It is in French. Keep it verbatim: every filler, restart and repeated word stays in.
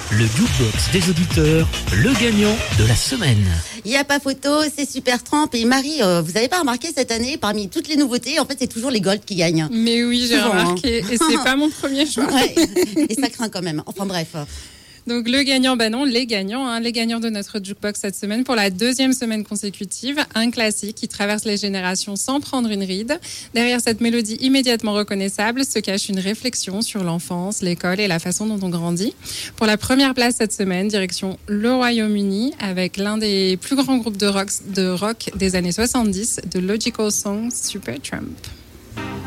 le jukebox des auditeurs, le gagnant de la semaine. Il n'y a pas photo, c'est Supertramp. Et Marie, euh, vous n'avez pas remarqué cette année, parmi toutes les nouveautés, en fait, c'est toujours les Gold qui gagnent. Mais oui, j'ai Souvent, remarqué. hein. Et c'est pas mon premier choix. Ouais. Et ça craint quand même. Enfin bref. Donc le gagnant, bah non, les gagnants, hein, les gagnants de notre jukebox cette semaine pour la deuxième semaine consécutive, un classique qui traverse les générations sans prendre une ride. Derrière cette mélodie immédiatement reconnaissable se cache une réflexion sur l'enfance, l'école et la façon dont on grandit. Pour la première place cette semaine, direction le Royaume-Uni avec l'un des plus grands groupes de rock, de rock des années soixante-dix, de Logical Song, Supertramp.